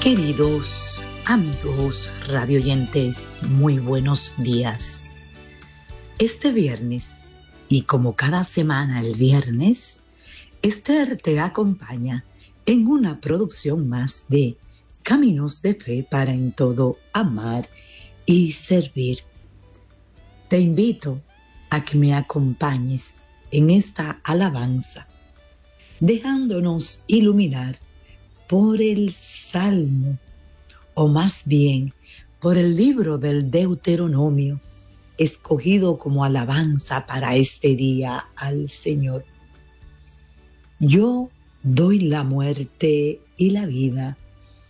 Queridos amigos radioyentes, muy buenos días. Este viernes, y como cada semana el viernes, Esther te acompaña en una producción más de Caminos de Fe para en todo amar y servir. Te invito a que me acompañes en esta alabanza, dejándonos iluminar por el Salmo, o más bien por el libro del Deuteronomio, escogido como alabanza para este día al Señor. Yo doy la muerte y la vida.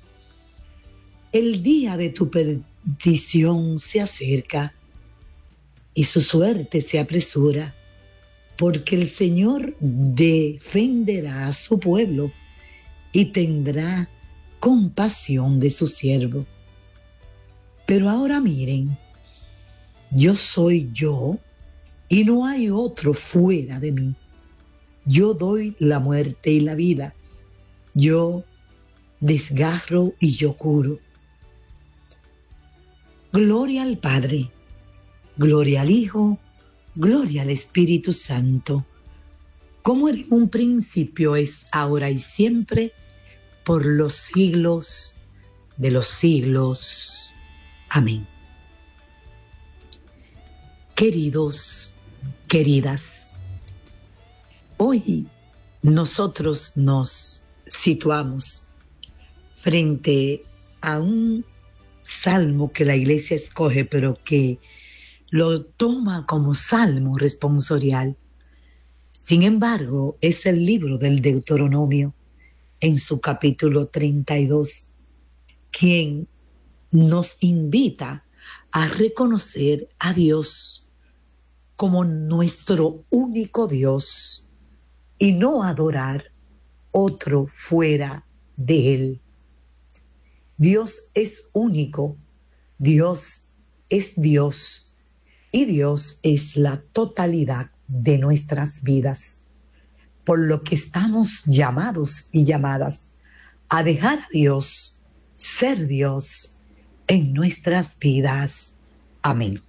El día de tu perdición se acerca y su suerte se apresura, porque el Señor defenderá a su pueblo y tendrá compasión de su siervo. Pero ahora miren, yo soy yo y no hay otro fuera de mí. Yo doy la muerte y la vida. Yo desgarro y yo curo. Gloria al Padre, gloria al Hijo, gloria al Espíritu Santo, como en un principio es ahora y siempre, por los siglos de los siglos. Amén. Queridos, queridas, hoy nosotros nos situamos frente a un salmo que la Iglesia escoge, pero que lo toma como salmo responsorial. Sin embargo, es el libro del Deuteronomio, en su capítulo 32, quien nos invita a reconocer a Dios como nuestro único Dios y no adorar otro fuera de Él. Dios es único, Dios es Dios y Dios es la totalidad de nuestras vidas, por lo que estamos llamados y llamadas a dejar a Dios ser Dios en nuestras vidas. Amén.